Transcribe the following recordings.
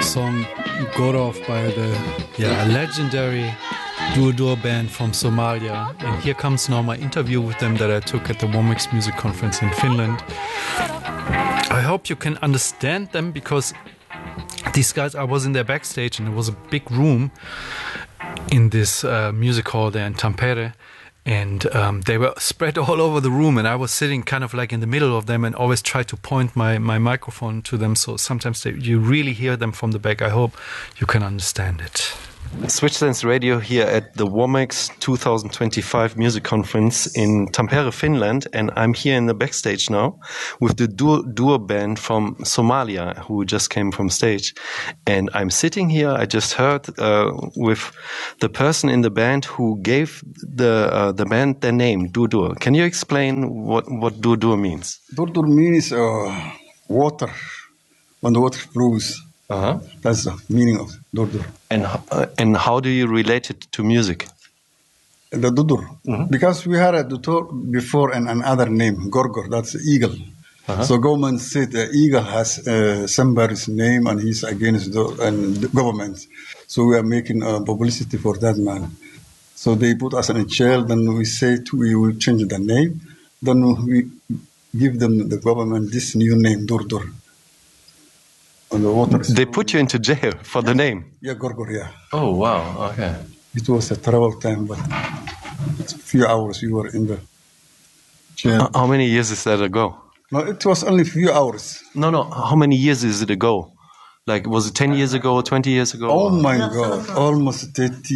song Got Off by the legendary Dur band from Somalia. And here comes now my interview with them that I took at the Womex Music Conference in Finland. I hope you can understand them because these guys, I was in their backstage and it was a big room in this music hall there in Tampere. And they were spread all over the room, and I was sitting kind of like in the middle of them and always tried to point my microphone to them. So sometimes you really hear them from the back. I hope you can understand it. Switchsense Radio here at the Womex 2025 Music Conference in Tampere, Finland. And I'm here in the backstage now with the Dur band from Somalia who just came from stage. And I'm sitting here, I just heard, with the person in the band who gave the band their name, Dur. Can you explain what Dur means? Dur means water, when the water flows. Uh-huh. That's the meaning of Dur. And how do you relate it to music? The Dur. Mm-hmm. Because we had a Dur before and another name, Gorgor, that's eagle. Uh-huh. So government said the eagle has somebody's name and he's against the government. So we are making publicity for that man. So they put us in a jail, then we said we will change the name. Then we give them, the government, this new name, Dur. On the water. They put you into jail for the name? Yeah, Gorgor, yeah. Oh, wow, okay. It was a travel time, but a few hours we were in the jail. How many years is that ago? No, it was only a few hours. No, how many years is it ago? Like, was it 10 years ago or 20 years ago? Oh, my God, almost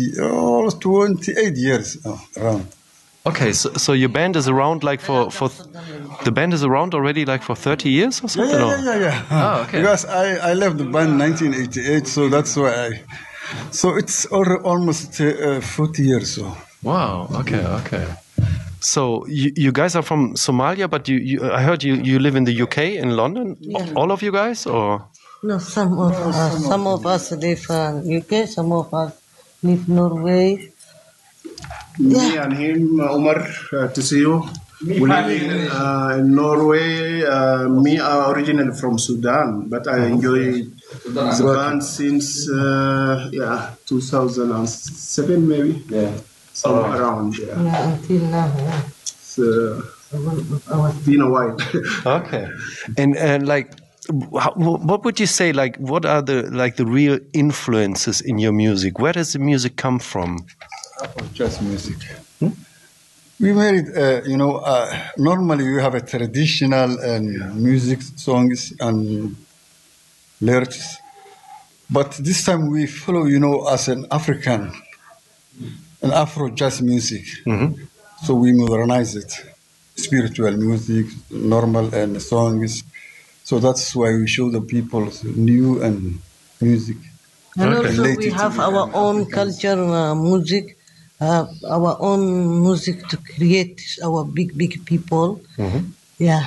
28 years around. Okay, so your band is around like for the band is around already like for 30 years or something? Yeah. Oh, okay. Because I left the band in 1988, so that's why so it's almost 40 years. So. Wow. Okay. So you guys are from Somalia, but I heard you live in the UK, in London. Yeah. All of you guys, or? No, some of us live in UK, some of us live Norway. Me and him, Omar, to see you. We live in Norway. Me are originally from Sudan, but I enjoy the band since 2007 maybe. Yeah, somewhere around. Yeah, until now. Yeah. So it's been a while. Okay, and like, what would you say? Like, what are the real influences in your music? Where does the music come from? Jazz music. We made it, normally we have a traditional music songs and lyrics. But this time we follow, as an African, an Afro jazz music. Mm-hmm. So we modernize it. Spiritual music, normal and songs. So that's why we show the people new and music. And also we have our own culture, music. Our own music to create our big people. Mm-hmm. Yeah.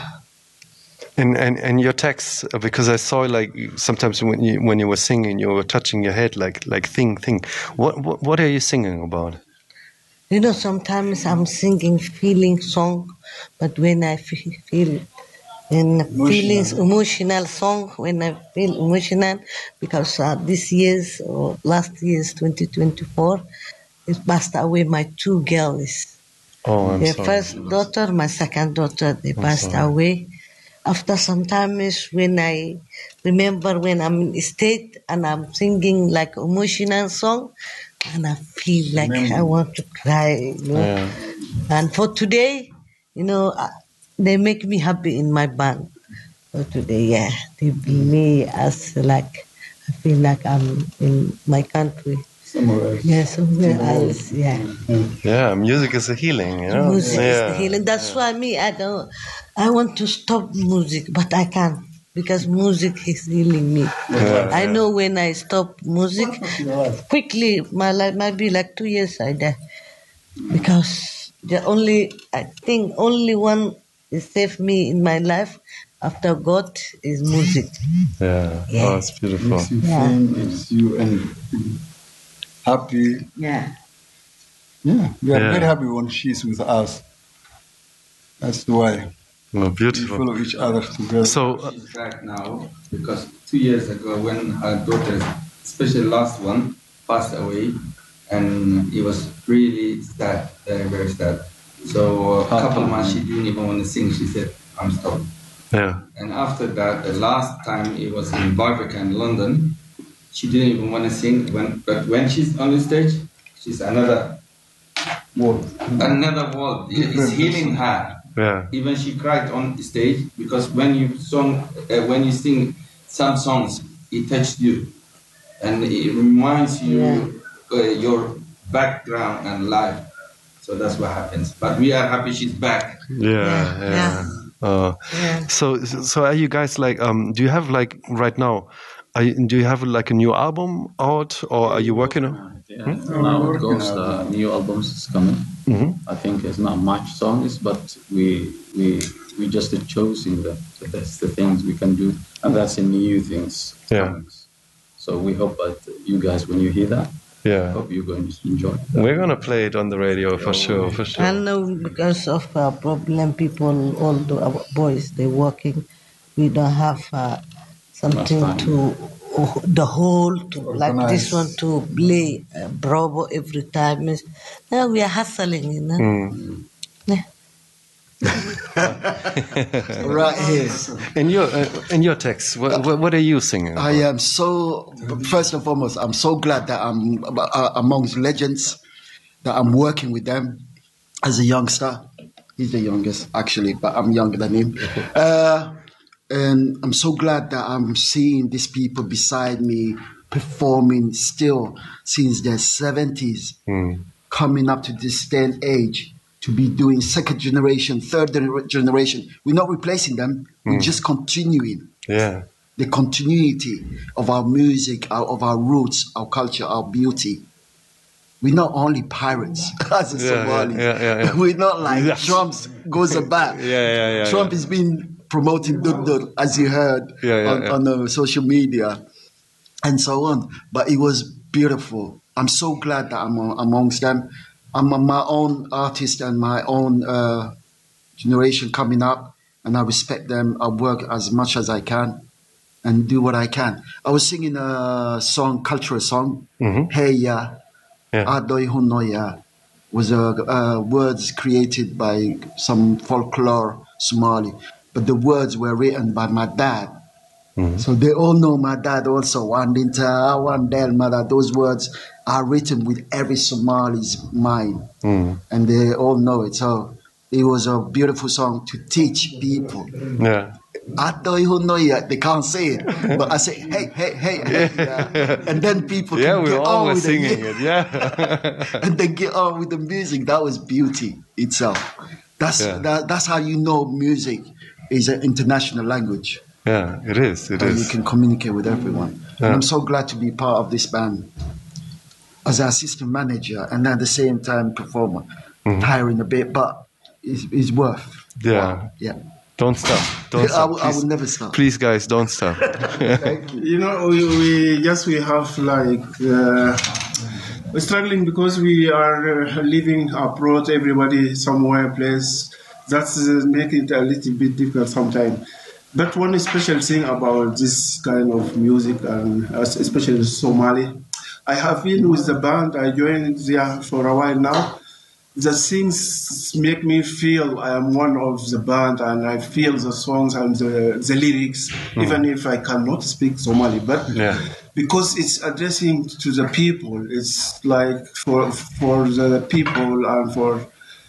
And your texts, because I saw like sometimes when you were singing, you were touching your head like thing. What are you singing about? Sometimes I'm singing feeling song, but when I feel emotional song, when I feel emotional, because this year's or last year's 2024. It passed away my two girls. Oh, I'm sorry. The first daughter, my second daughter, they passed away. After some time is when I remember when I'm in state and I'm singing like emotional song and I feel like I want to cry, Yeah. And for today, they make me happy in my band. For today, they play as like, I feel like I'm in my country. Somewhere else. Yeah, music is a healing, Music is the healing. That's why I want to stop music, but I can't because music is healing me. I know when I stop music, quickly, my life might be like 2 years I die. Because I think only one is saved me in my life after God is music. Yeah. Oh, it's beautiful. Makes you feel, it's you and happy. Yeah. Yeah, we are very happy when she's with us. That's why. Oh, We beautiful. follow each other together. So, She's back now because 2 years ago when her daughter, especially last one, passed away, and it was really sad, very, very sad. So a couple months she didn't even want to sing. She said, "I'm stopped." yeah. And after that, the last time it was in Barbican, London, she didn't even want to sing. But when she's on the stage, she's another world. It's healing her. Yeah. Even she cried on the stage because when you sing some songs, it touches you, and it reminds you your background and life. So that's what happens. But we are happy she's back. Yeah. So are you guys like? Do you have like right now? Do you have like a new album out, or are you working on? Yeah, now it goes. New albums is coming. I think it's not much songs, but we just choosing the best things we can do, and that's the new things. Yeah. coming. So we hope that you guys, when you hear that, Yeah. hope you're going to enjoy. We're gonna play it on the radio for sure. For sure. I know because of problem, people, all the boys, they're working. We don't have something Last time. to the whole to like this one Organize. to play Bravo every time. Now we are hustling, you know. Yeah. Right here. In your text, what are you singing? I am so, first and foremost, I'm so glad that I'm amongst legends, that I'm working with them as a youngster. He's the youngest, actually, but I'm younger than him. And I'm so glad that I'm seeing these people beside me performing still since their 70s, coming up to this day and age to be doing second generation, third generation. We're not replacing them. We're just continuing Yeah. the continuity of our music, of our roots, our culture, our beauty. We're not only pirates as a Somali. yeah. We're not like Yes. Trump goes back. Yeah. Trump has been promoting Duddur, as you heard, on social media and so on. But it was beautiful. I'm so glad that I'm amongst them. I'm my own artist and my own generation coming up, and I respect them. I work as much as I can and do what I can. I was singing a song, cultural song, Hey Ya, Adoy Hunoya, was words created by some folklore Somali, but the words were written by my dad. So they all know my dad also. Wandinta, Wandel, Mother. Those words are written with every Somali's mind, and they all know it. So it was a beautiful song to teach people. Yeah. They can't say it, but I say, hey, yeah. And then people Yeah, can we're get on always with singing it. it. Yeah. And they get on with the music. That was beauty itself. That's how you know music is an international language. Yeah, it is. It You is. can communicate with everyone. And I'm so glad to be part of this band as an assistant manager and at the same time performer. Tiring a bit, but it's worth. Yeah. Yeah. Don't stop. Don't stop. I will never stop. Please, guys, don't stop. Thank you. You know, we have like we're struggling because we are living abroad. Everybody somewhere place. That's make it a little bit difficult sometimes. But one special thing about this kind of music, and especially Somali, I have been with the band. I joined there for a while now. The things make me feel I am one of the band, and I feel the songs and the lyrics, even if I cannot speak Somali. But because it's addressing to the people, it's like for the people and for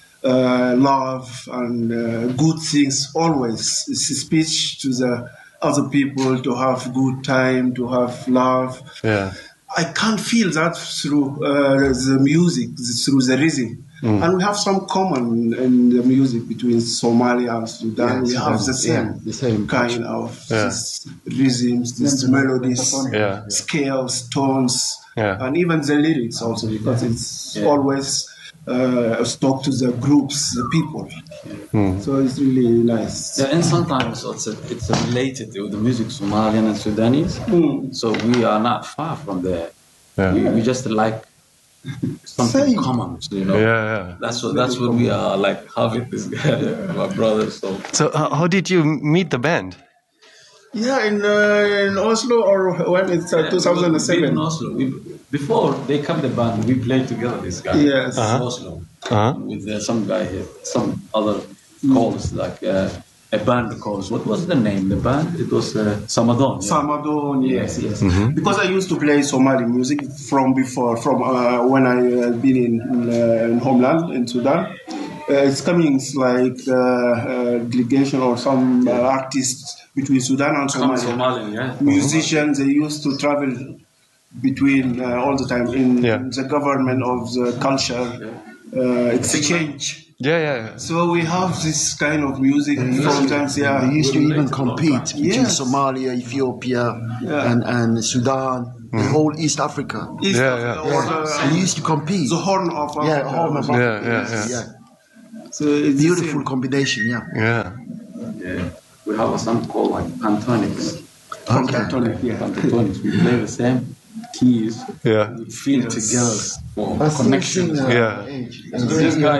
love and good things always. It's a speech to the other people to have good time, to have love. Yeah. I can't feel that through the music, through the rhythm. And we have some common in the music between Somalia and Sudan. We have the same kind of these rhythms, these melodies, scales, tones, and even the lyrics also, because it's always talk to the groups, the people. So it's really nice. Yeah, and sometimes it's related to the music Somalian and Sudanese. So we are not far from there. We just like something common, you know. Yeah. That's what we are like having this guy, my brother. So how did you meet the band? Yeah, in Oslo, or when it's 2007. In Oslo. Before they come the band, we played together. This guy, yes, in Oslo, with some guy here, some other calls like a band calls. What was the name? The band? It was Samadon. Yeah. Samadon, yes. Mm-hmm. Because I used to play Somali music from before, from when I been in homeland in Sudan. It's coming like delegation or some artists between Sudan and Somalia. Musicians, they used to travel between all the time in the government of the culture exchange. Yeah. So we have this kind of music sometimes. Yeah, they used to even compete between Somalia, Ethiopia, and Sudan. The whole East Africa. They used to compete. The Horn of Africa. Yeah, Horn of Africa. Yeah. So it's beautiful combination. Yeah. We have a song called like Pantonics. Pantonics. We play the same keys. Yeah. We feel together for connection. This guy.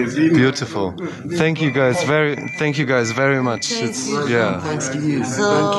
Beautiful. Thank you guys very much. Thanks to you.